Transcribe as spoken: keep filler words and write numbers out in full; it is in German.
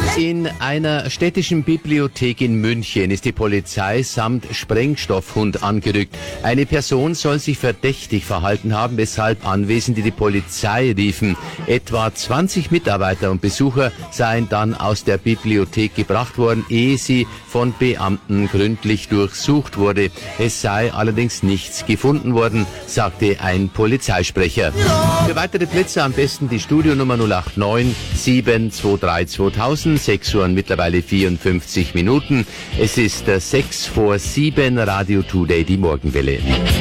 In einer städtischen Bibliothek in München ist die Polizei samt Sprengstoffhund angerückt. Eine Person soll sich verdächtig verhalten haben, weshalb Anwesende die Polizei riefen. Etwa zwanzig Mitarbeiter und Besucher seien dann aus der Bibliothek gebracht worden, ehe sie von Beamten gründlich durchsucht wurde. Es sei allerdings nichts gefunden worden, sagte ein Polizeisprecher. Für weitere Plätze am besten die Studionummer null acht neun sieben zwei drei zweitausend, sechs Uhr und mittlerweile vierundfünfzig Minuten. Es ist sechs vor sieben, Radio Today, die Morgenwelle.